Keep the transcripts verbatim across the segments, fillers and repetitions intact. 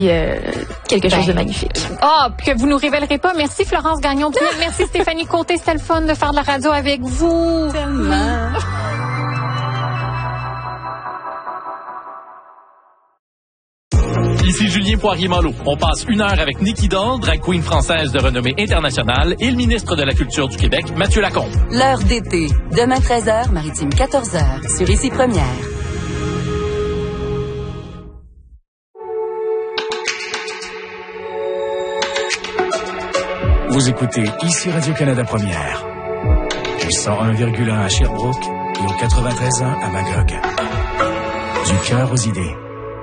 Euh, quelque chose ben, de magnifique. Ah, oh, que vous nous révélerez pas. Merci Florence Gagnon. Merci Stéphanie Côté. C'était le fun de faire de la radio avec vous. Tellement. Ici Julien Poirier-Malo. On passe une heure avec Nikki Doll, drag queen française de renommée internationale, et le ministre de la Culture du Québec, Mathieu Lacombe. L'heure d'été. Demain treize heures, Maritime quatorze heures, sur Ici Première. Vous écoutez Ici Radio-Canada Première. Du cent un virgule un à Sherbrooke et au quatre-vingt-treize point un à Magog. Du cœur aux idées.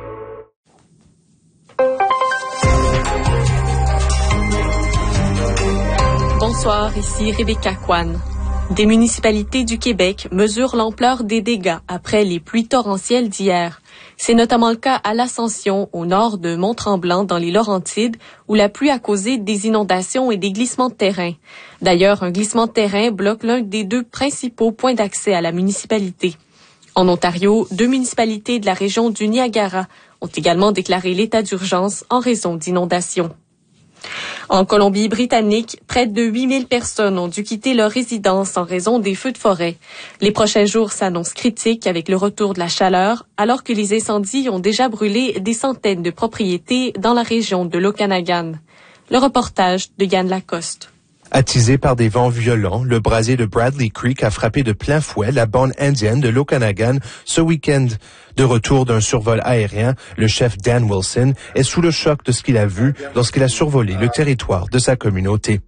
Bonsoir, ici Rebecca Kwan. Des municipalités du Québec mesurent l'ampleur des dégâts après les pluies torrentielles d'hier. C'est notamment le cas à l'Ascension, au nord de Mont-Tremblant, dans les Laurentides, où la pluie a causé des inondations et des glissements de terrain. D'ailleurs, un glissement de terrain bloque l'un des deux principaux points d'accès à la municipalité. En Ontario, deux municipalités de la région du Niagara ont également déclaré l'état d'urgence en raison d'inondations. En Colombie-Britannique, près de huit mille personnes ont dû quitter leur résidence en raison des feux de forêt. Les prochains jours s'annoncent critiques avec le retour de la chaleur, alors que les incendies ont déjà brûlé des centaines de propriétés dans la région de l'Okanagan. Le reportage de Yann Lacoste. Attisé par des vents violents, le brasier de Bradley Creek a frappé de plein fouet la bande indienne de l'Okanagan ce week-end. De retour d'un survol aérien, le chef Dan Wilson est sous le choc de ce qu'il a vu lorsqu'il a survolé le territoire de sa communauté.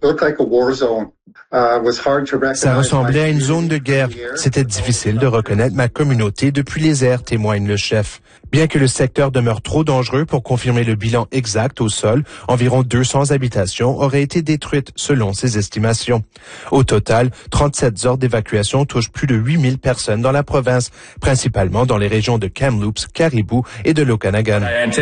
Ça ressemblait à une zone de guerre. C'était difficile de reconnaître ma communauté depuis les airs, témoigne le chef. Bien que le secteur demeure trop dangereux pour confirmer le bilan exact au sol, environ deux cents habitations auraient été détruites selon ses estimations. Au total, trente-sept ordres d'évacuation touchent plus de huit mille personnes dans la province, principalement dans les régions de Kamloops, Caribou et de l'Okanagan.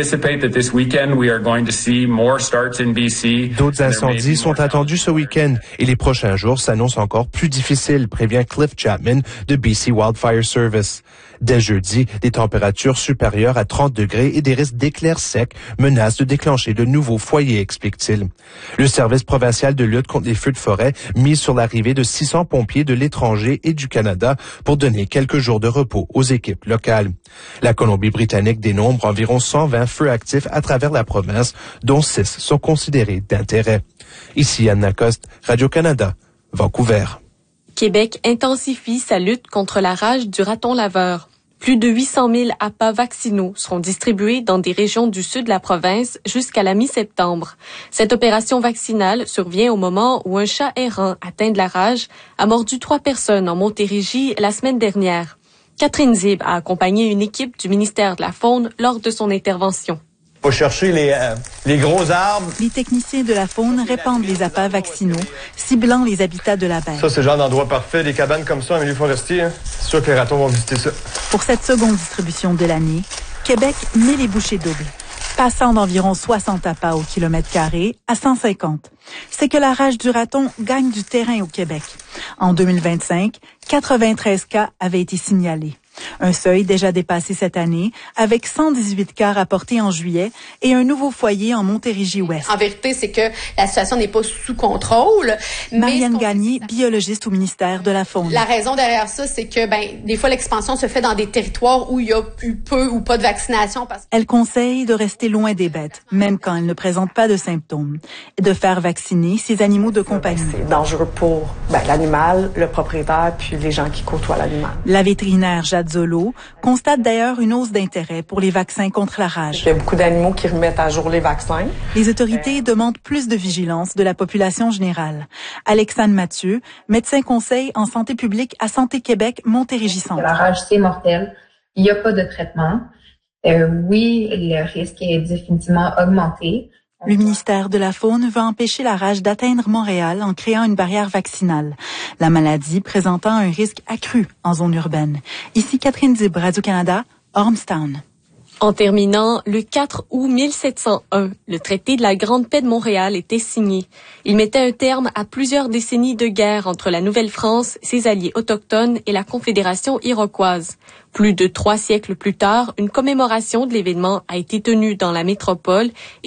D'autres incendies sont attendus ce week-end et les prochains jours s'annoncent encore plus difficiles, prévient Cliff Chapman de B C Wildfire Service. Dès jeudi, des températures supérieures à trente degrés et des risques d'éclairs secs menacent de déclencher de nouveaux foyers, explique-t-il. Le service provincial de lutte contre les feux de forêt mise sur l'arrivée de six cents pompiers de l'étranger et du Canada pour donner quelques jours de repos aux équipes locales. La Colombie-Britannique dénombre environ cent vingt feux actifs à travers la province, dont six sont considérés d'intérêt. Ici Anne Lacoste, Radio-Canada, Vancouver. Québec intensifie sa lutte contre la rage du raton laveur. Plus de huit cent mille appâts vaccinaux seront distribués dans des régions du sud de la province jusqu'à la mi-septembre. Cette opération vaccinale survient au moment où un chat errant atteint de la rage a mordu trois personnes en Montérégie la semaine dernière. Catherine Zib a accompagné une équipe du ministère de la Faune lors de son intervention. Il faut chercher les, euh, les gros arbres. Les techniciens de la faune répandent les appâts vaccinaux, ciblant les habitats de la baie. Ça, c'est le genre d'endroit parfait. Des cabanes comme ça en milieu forestier. Hein. C'est sûr que les ratons vont visiter ça. Pour cette seconde distribution de l'année, Québec met les bouchées doubles, passant d'environ soixante appâts au kilomètre carré à cent cinquante. C'est que la rage du raton gagne du terrain au Québec. En deux mille vingt-cinq, quatre-vingt-treize cas avaient été signalés. Un seuil déjà dépassé cette année, avec cent dix-huit cas rapportés en juillet et un nouveau foyer en Montérégie-Ouest. En vérité, c'est que la situation n'est pas sous contrôle. Marianne Gagné, biologiste au ministère de la Faune. La raison derrière ça, c'est que ben des fois l'expansion se fait dans des territoires où il y a eu peu ou pas de vaccination. Parce... Elle conseille de rester loin des bêtes, même quand elles ne présentent pas de symptômes, et de faire vacciner ces animaux de compagnie. C'est dangereux pour ben, l'animal, le propriétaire, puis les gens qui côtoient l'animal. La vétérinaire Jade Zolo constate d'ailleurs une hausse d'intérêt pour les vaccins contre la rage. Il y a beaucoup d'animaux qui remettent à jour les vaccins. Les autorités euh... demandent plus de vigilance de la population générale. Alexandre Mathieu, médecin conseil en santé publique à Santé Québec Montérégie-Centre. La rage, c'est mortel. Il n'y a pas de traitement. Euh, oui, le risque est définitivement augmenté. Le ministère de la Faune veut empêcher la rage d'atteindre Montréal en créant une barrière vaccinale, la maladie présentant un risque accru en zone urbaine. Ici Catherine Zib, Radio-Canada, Ormstown. En terminant, le quatre août mille sept cent un, le traité de la Grande Paix de Montréal était signé. Il mettait un terme à plusieurs décennies de guerre entre la Nouvelle-France, ses alliés autochtones et la Confédération iroquoise. Plus de trois siècles plus tard, une commémoration de l'événement a été tenue dans la métropole et